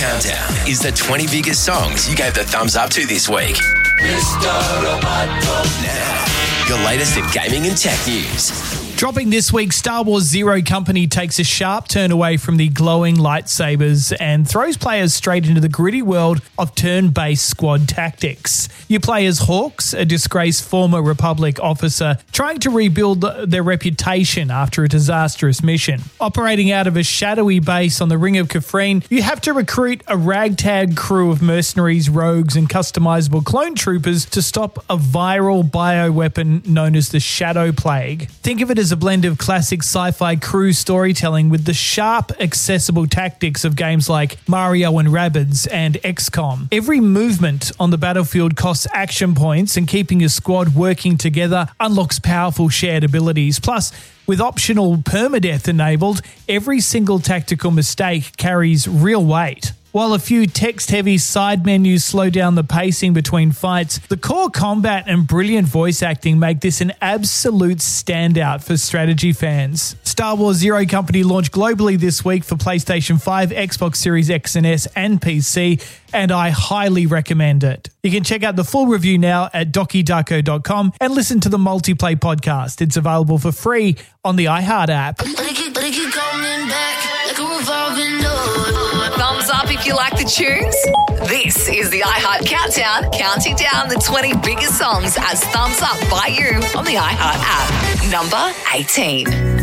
Countdown is the 20 biggest songs you gave the thumbs up to this week. Now, your latest in gaming and tech news. Dropping this week, Star Wars Zero Company takes a sharp turn away from the glowing lightsabers and throws players straight into the gritty world of turn-based squad tactics. You play as Hawks, a disgraced former Republic officer trying to rebuild their reputation after a disastrous mission. Operating out of a shadowy base on the Ring of Kafrene, you have to recruit a ragtag crew of mercenaries, rogues and customizable clone troopers to stop a viral bioweapon known as the Shadow Plague. Think of it as a blend of classic sci-fi crew storytelling with the sharp, accessible tactics of games like Mario and Rabbids and XCOM. Every movement on the battlefield costs action points, and keeping your squad working together unlocks powerful shared abilities. Plus, with optional permadeath enabled, every single tactical mistake carries real weight. While a few text-heavy side menus slow down the pacing between fights, the core combat and brilliant voice acting make this an absolute standout for strategy fans. Star Wars Zero Company launched globally this week for PlayStation 5, Xbox Series X and S and PC, and I highly recommend it. You can check out the full review now at DokiDarko.com and listen to the Multiplay podcast. It's available for free on the iHeart app. Thumbs up if you like the tunes. This is the iHeart Countdown, counting down the 20 biggest songs as thumbs up by you on the iHeart app. Number 18.